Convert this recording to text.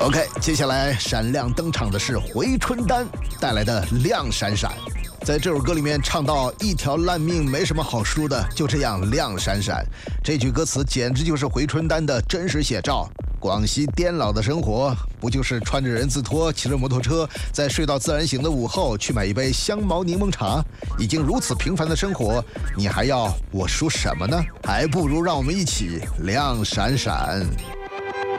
OK， 接下来闪亮登场的是回春丹带来的《亮闪闪》。在这首歌里面唱到一条烂命没什么好输的，就这样亮闪闪。这句歌词简直就是回春丹的真实写照。广西滇老的生活，不就是穿着人字拖，骑着摩托车，在睡到自然醒的午后去买一杯香茅柠檬茶？已经如此平凡的生活，你还要我输什么呢？还不如让我们一起亮闪闪。